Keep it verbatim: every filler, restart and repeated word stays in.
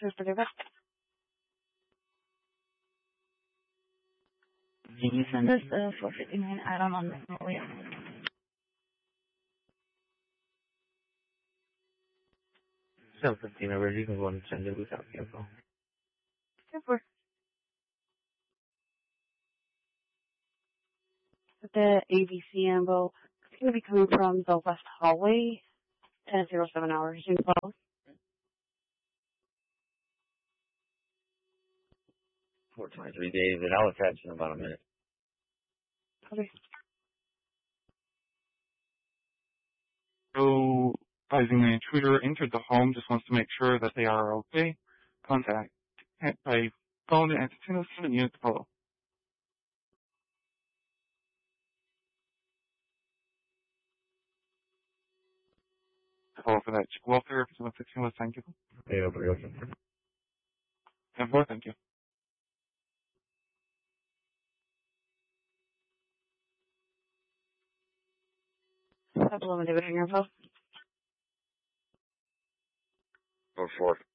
This is uh, four fifty-nine Adam on Magnolia. seven fifteen over, you can go and send it without the info. Super. The A B C ambo is going to be coming from the West Hallway, ten oh seven hours in twelve. four twenty-three David, I'll attach in about a minute. Okay. So, advising the intruder entered the home, just wants to make sure that they are okay. Contact by phone and Tennessee and unit to follow. To follow for that chick welfare, one sixteen West Thank you. Yeah, over, over. ten four, thank you. That's a little bit of info. four four.